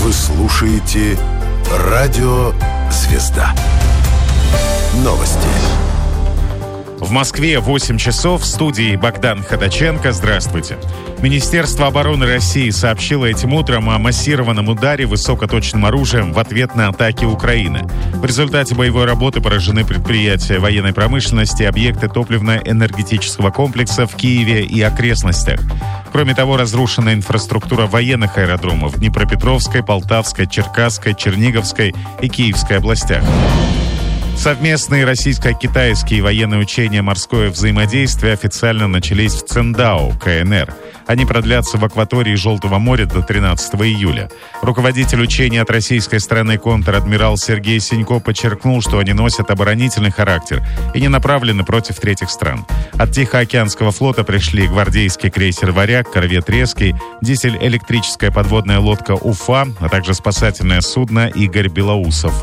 Вы слушаете «Радио Звезда». Новости. В Москве 8 часов. В студии Богдан Ходаченко. Здравствуйте. Министерство обороны России сообщило этим утром о массированном ударе высокоточным оружием в ответ на атаки Украины. В результате боевой работы поражены предприятия военной промышленности, объекты топливно-энергетического комплекса в Киеве и окрестностях. Кроме того, разрушена инфраструктура военных аэродромов в Днепропетровской, Полтавской, Черкасской, Черниговской и Киевской областях. Совместные российско-китайские военные учения «Морское взаимодействие» официально начались в Циндао, КНР. Они продлятся в акватории Желтого моря до 13 июля. Руководитель учений от российской стороны контр-адмирал Сергей Синько подчеркнул, что они носят оборонительный характер и не направлены против третьих стран. От Тихоокеанского флота пришли гвардейский крейсер «Варяг», корвет «Резкий», дизель-электрическая подводная лодка «Уфа», а также спасательное судно «Игорь Белоусов».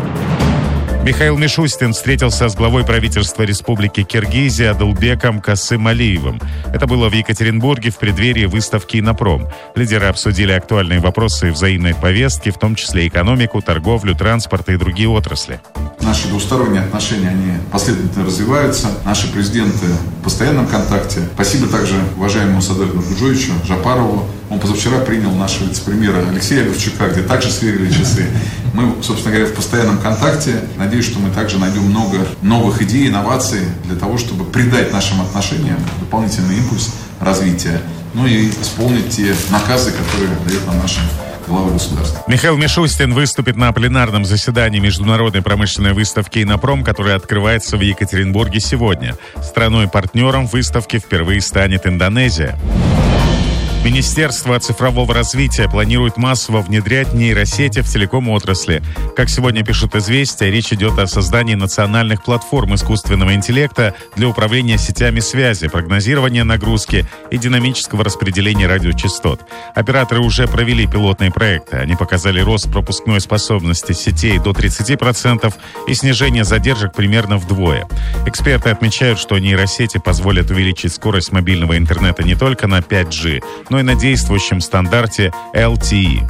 Михаил Мишустин встретился с главой правительства Республики Киргизия Адылбеком Касымалиевым. Это было в Екатеринбурге в преддверии выставки «Иннопром». Лидеры обсудили актуальные вопросы взаимной повестки, в том числе экономику, торговлю, транспорт и другие отрасли. Наши двусторонние отношения, они последовательно развиваются. Наши президенты в постоянном контакте. Спасибо также уважаемому Садыру Нурджоевичу Жапарову. Он позавчера принял нашего вице-премьера Алексея Гавчука, где также сверили часы. Мы, собственно говоря, в постоянном контакте. Надеюсь, что мы также найдем много новых идей, инноваций для того, чтобы придать нашим отношениям дополнительный импульс развития, ну и исполнить те наказы, которые дает нам наша глава государства. Михаил Мишустин выступит на пленарном заседании Международной промышленной выставки «Иннопром», которая открывается в Екатеринбурге сегодня. Страной-партнером выставки впервые станет Индонезия. Министерство цифрового развития планирует массово внедрять нейросети в телеком-отрасли. Как сегодня пишут «Известия», речь идет о создании национальных платформ искусственного интеллекта для управления сетями связи, прогнозирования нагрузки и динамического распределения радиочастот. Операторы уже провели пилотные проекты. Они показали рост пропускной способности сетей до 30% и снижение задержек примерно вдвое. Эксперты отмечают, что нейросети позволят увеличить скорость мобильного интернета не только на 5G, но и на действующем стандарте LTE.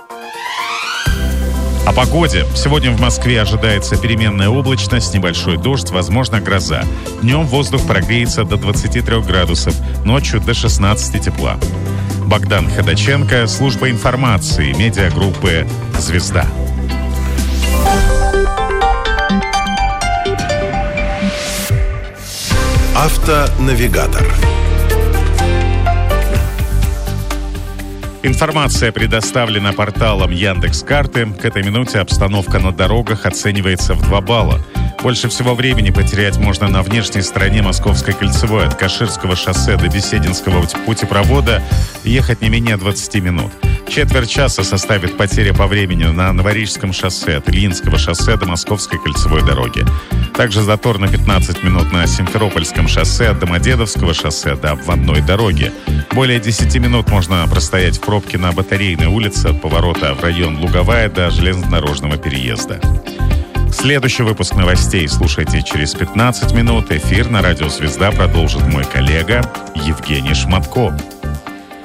О погоде. Сегодня в Москве ожидается переменная облачность, небольшой дождь, возможно, гроза. Днем воздух прогреется до 23 градусов, ночью до 16 тепла. Богдан Ходаченко, служба информации, медиагруппы «Звезда». Автонавигатор. Информация предоставлена порталом Яндекс.Карты. К этой минуте обстановка на дорогах оценивается в 2 балла. Больше всего времени потерять можно на внешней стороне Московской кольцевой. От Каширского шоссе до Бесединского путепровода ехать не менее 20 минут. Четверть часа составит потеря по времени на Новорижском шоссе от Ильинского шоссе до Московской кольцевой дороги. Также затор на 15 минут на Симферопольском шоссе от Домодедовского шоссе до обводной дороги. Более 10 минут можно простоять в пробке на Батарейной улице от поворота в район Луговая до железнодорожного переезда. Следующий выпуск новостей слушайте через 15 минут. Эфир на радио «Звезда» продолжит мой коллега Евгений Шматко.